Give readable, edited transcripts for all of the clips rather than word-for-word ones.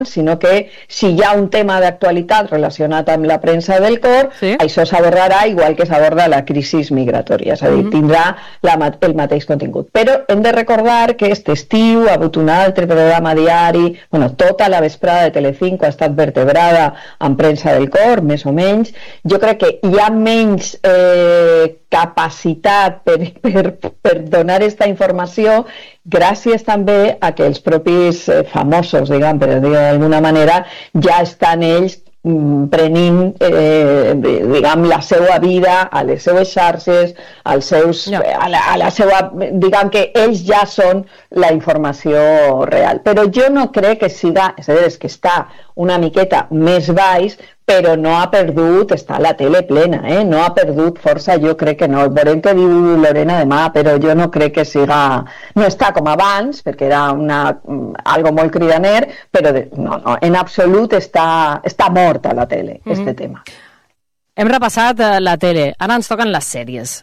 sinó que si hi ha un tema d'actualitat relacionat amb la premsa del cor, això s'abordarà igual que s'aborda la crisi migratòria, és a dir, tindrà el mateix contingut. Però hem de recordar que aquest estiu ha hagut un altre programa diari, tota la vesprada de Telecinco ha estat vertebrada amb premsa del cor, més o menys. Jo crec que hi ha menys capacitat per donar aquesta informació gràcies també a que els propis famosos, diguem, per dir-ho d'alguna manera, ja estan ells prenint diguem, la seva vida a les seues xarxes, als seus, a la seva, diguem que ells ja són la informació real. Però jo no crec que siga, és a dir, és que està una miqueta més baix, però no ha perdut, està la tele plena, no ha perdut força, jo crec que no. Veurem què diu Lorena demà, però jo no crec que siga, no està com abans, perquè era algo molt cridaner, però no, en absolut està morta la tele, este tema. Hem repassat la tele, ara ens toquen les sèries.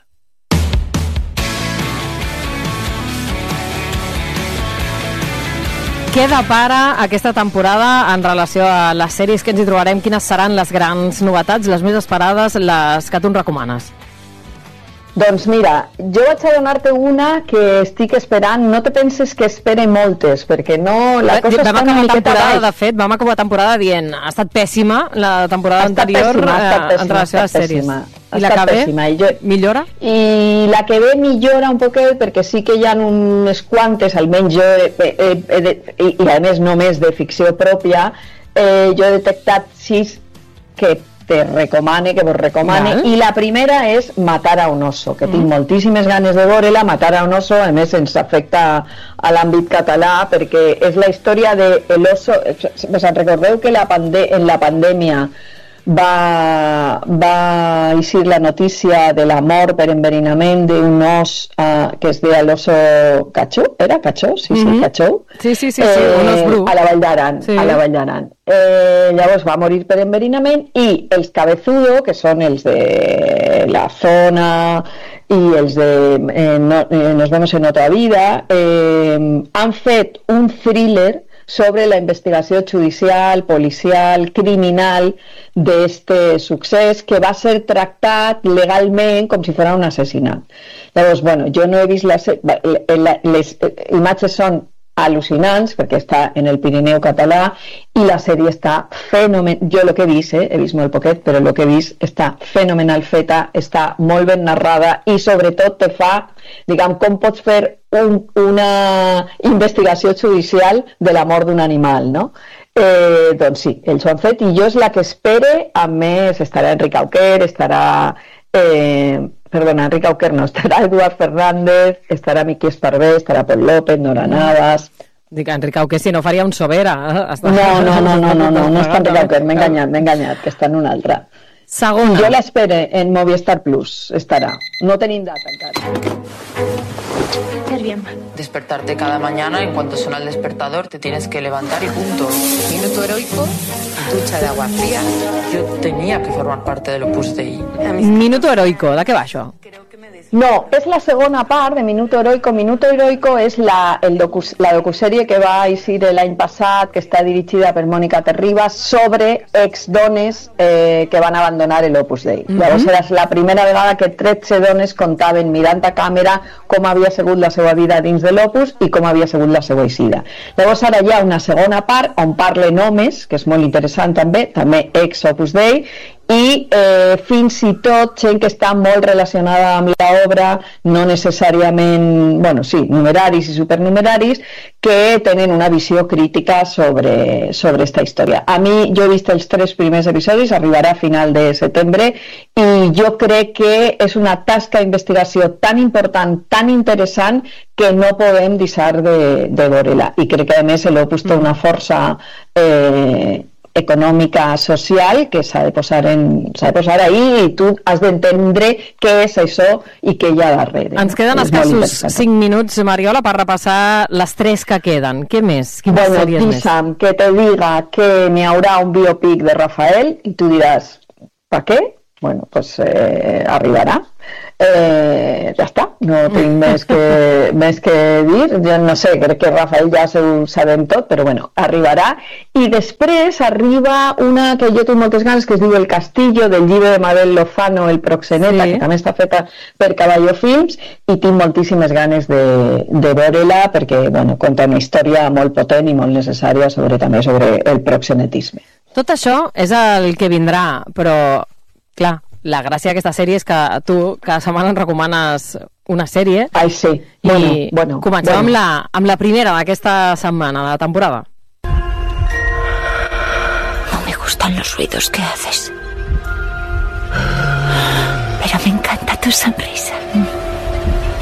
Què depara aquesta temporada en relació a les sèries que ens hi trobarem? Quines seran les grans novetats, les més esperades, les que tu ens recomanes? Doncs mira, jo vaig a donar-te una que estic esperant. No te penses que espere moltes, perquè no... La cosa està una miqueta baix. De fet, vam acabar temporada dient ha estat pèssima la temporada anterior en relació a les sèries. I la que ve millora? I la que ve millora un poquet perquè sí que hi ha unes quantes, almenys jo, i a més només de ficció pròpia, jo he detectat 6 que vos recomane, i la primera és Matar a un oso, que tinc moltíssimes ganes de veure-la. Matar a un oso, a més ens afecta a l'àmbit català, perquè és la història de l'oso. Us recordeu que en la pandèmia va eixir la notícia de la mort per enverinament d'un os que es deia l'oso Cachó, ¿era Cachó? Sí, Cachó. Sí, un os bru. A la Vall d'Aran. Llavors va morir per enverinament i els Cabezudo, que són els de La Zona i els de Nos vemos en otra vida, han fet un thriller sobre la investigació judicial, policial, criminal d'este succés, que va ser tractat legalment com si fos un assassinat. Llavors, jo no he vist les imatges són al·lucinants, perquè està en el Pirineu català, i la sèrie està fenomenal. Jo el que he vist, he vist molt poquet, però el que he vist està fenomenal feta, està molt ben narrada i sobretot te fa, diguem, com pots fer una investigació judicial de la mort d'un animal, no? Doncs sí, ells ho han fet i jo és la que espere. A més estarà Enric Auquer, estarà Enric Auquer no, estarà Eduard Fernández, estarà Miqui Esparvé, estarà Pol López, Nora Navas. Dic, Enric Auquer, si no faria un Sobera. No està Enric Auquer, m'he enganyat, que està en una altra. Segona. Jo l'espere en Movistar Plus, estarà. No tenim data encara. Bien. Despertarte cada mañana, en cuanto suena el despertador, te tienes que levantar y punto. Minuto heroico, ducha de agua fría. Yo tenía que formar parte del Opus Dei. Minuto heroico, de què va això? No, és la segona part de Minuto Heroico. Minuto Heroico és la docusèrie que va eixir l'any passat, que està dirigida per Mònica Terribas, sobre exdones que van abandonar l'Opus Dei. Llavors era la primera vegada que 13 dones contaven mirant a càmera com havia sigut la seva vida dins de l'Opus i com havia sigut la seva eixida. Llavors ara hi ha una segona part on parlen homes, que és molt interessant també ex-Opus Dei, i fins i tot gent que està molt relacionada amb l'obra, no necessàriament, numeraris i supernumeraris, que tenen una visió crítica sobre esta història. A mi, jo he vist els 3 primers episodis, arribarà a final de setembre, i jo crec que és una tasca d'investigació tan important, tan interessant, que no podem deixar de veure-la. I crec que a més l'Opus té una força econòmica, social, que s'ha de posar ahí, i tu has d'entendre què és això i què hi ha darrere. Ens queden escassos 5 minuts, Mariola, per repassar les 3 que queden. Què més? Quines sèries més? Deixa'm que te diga que n'hi haurà un biopic de Rafael i tu diràs, ¿para qué? bueno, pues arribarà. Ja està, no tinc més que dir. Jo no sé, crec que Rafael ja ho sabem tot, però bueno, arribarà. I després arriba una que jo tinc moltes ganes, que es diu El Castillo, del llibre de Mabel Lozano, El Proxeneta, que també està feta per Caballo Films, i tinc moltíssimes ganes de veure-la, perquè bueno, conta una història molt potent i molt necessària també sobre el proxenetisme. Tot això és el que vindrà, però clar, la gràcia d'aquesta sèrie és que tu cada setmana ens recomanes una sèrie. Ai, sí. I comencem amb la primera d'aquesta setmana, de la temporada. No me gustan los ruidos que haces, pero me encanta tu sonrisa.